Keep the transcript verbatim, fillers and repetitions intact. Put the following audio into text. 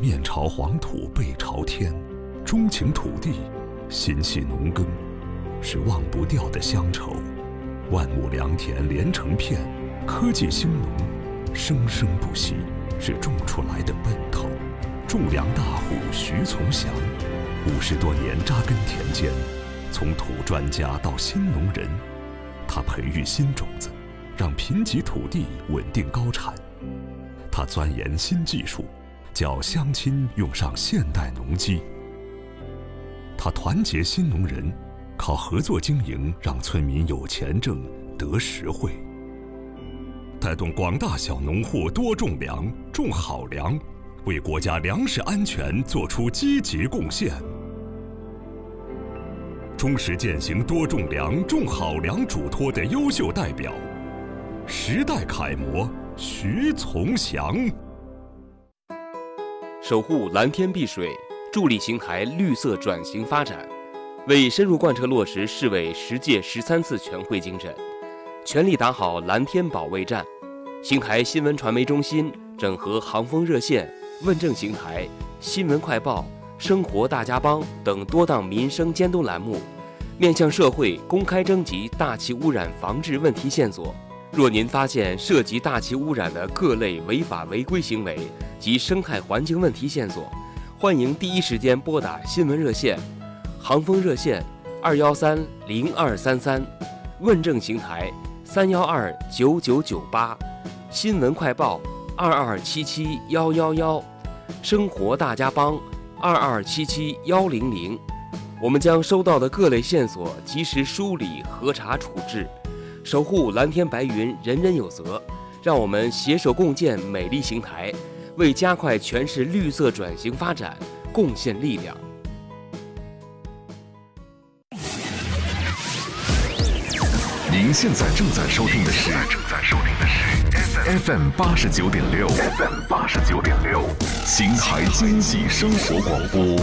面朝黄土背朝天，钟情土地，心系农耕，是忘不掉的乡愁。万亩良田连成片，科技兴农，生生不息，是种出来的奔头。种粮大户徐从祥，五十多年扎根田间，从土专家到新农人，他培育新种子，让贫瘠土地稳定高产。他钻研新技术，教乡亲用上现代农机。他团结新农人，靠合作经营让村民有钱挣得实惠，带动广大小农户多种粮、种好粮，为国家粮食安全作出积极贡献。忠实践行多种粮、种好粮嘱托的优秀代表，时代楷模徐从祥。 守护蓝天碧水，助力邢台绿色转型发展，为深入贯彻落实市委十届十三次全会精神，全力打好蓝天保卫战。邢台新闻传媒中心整合航风热线、问政邢台、新闻快报、生活大家帮等多档民生监督栏目，面向社会公开征集大气污染防治问题线索。若您发现涉及大气污染的各类违法违规行为及生态环境问题线索，欢迎第一时间拨打新闻热线，航风热线二幺三零二三三，问政邢台三幺二九九九八，新闻快报二二七七幺幺幺，生活大家帮二二七七幺零零。我们将收到的各类线索及时梳理、核查、处置，守护蓝天白云，人人有责。让我们携手共建美丽邢台，为加快全市绿色转型发展贡献力量。 您现在正在收听的是 F M 八十九点六 ，F M 八十九点六，邢台经济生活广播。